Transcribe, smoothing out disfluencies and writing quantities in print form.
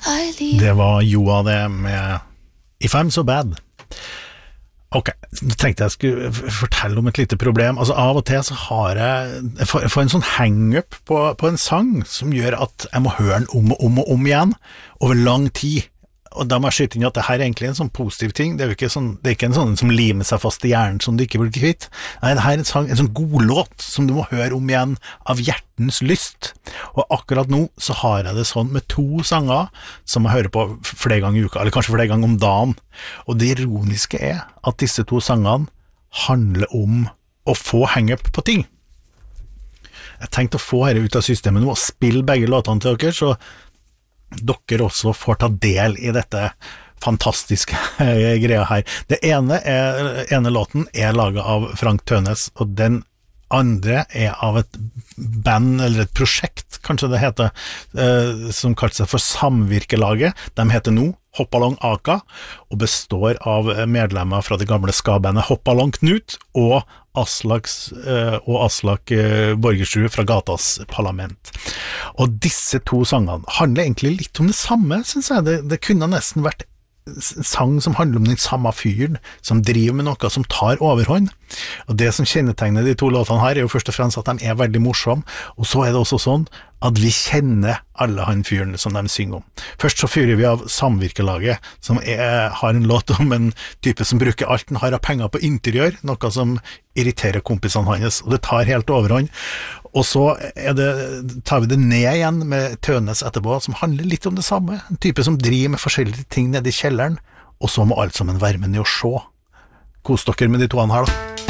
Det var Joa det med If I'm So Bad. Ok, nå tenkte jeg skulle fortelle om et lite problem. Altså av og til så har jeg får en sånn hang-up på en sang som gjør at jeg må høre den om og om igjen over lang tid. Og da må jeg skyte inn at det her er egentlig en sånn positiv ting. Det er jo ikke, det er ikke en sånn som limer seg fast i hjernen som du ikke blir kvitt. Nei, det her er en sånn god låt som du må høre om igjen av hjertens lyst. Og akkurat nå så har jeg det sånn med 2 sanger som jeg hører på flere ganger i uka, eller kanskje flere ganger om dagen. Og det ironiske er at disse 2 sangene handler om å få hang-up på ting. Jeg tenkte å få dette ut av systemet nå og spille begge låtene til dere, så dere også får ta del i dette fantastiske greia her. Det ene låten er laget av Frank Tønes, og den andre er av et band, eller et prosjekt, kanskje det heter, som kaller seg for Samvirkelaget. De heter nå Hoppalong Aka, og består av medlemmer fra det gamle ska-bandet Hoppalong Knut, og Aslak Borgersrud fra Gatas Parlament. Og disse 2 sangene handler egentlig litt om det samme, synes jeg. Det kunne nesten vært en sang som handler om den samme fyren som driver med noe som tar overhånd. Og det som kjennetegner de 2 låtene her er jo først og fremst at de er veldig morsomme, og så er det også sånn at vi kjenner alle han fyren som de synger om. Først så fyrer vi av Samvirkelaget, som har en låt om en type som bruker alt den har av penger på interiør, noe som irriterer kompisene hans, og det tar helt overhånd. Og så tar vi det ned igjen med Tønes etterpå, som handler litt om det samme. En type som driver med forskjellige ting nede i kjelleren, og så må alt sammen være med ned og se. Kos dere med de 2 her da.